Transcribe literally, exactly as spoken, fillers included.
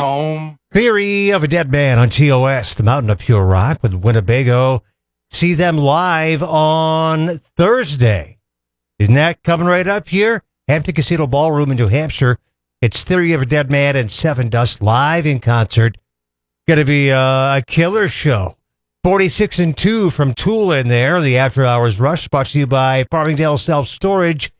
home. Theory of a Dead Man on T O S, the Mountain of Pure Rock with Winnebago. See them live on Thursday. Isn't that coming right up here? Hampton Casino Ballroom in New Hampshire. It's Theory of a Dead Man and Seven Dust live in concert. Going to be uh, a killer show. forty-six and two from Tool in there. The After Hours Rush brought to you by Farmingdale Self Storage.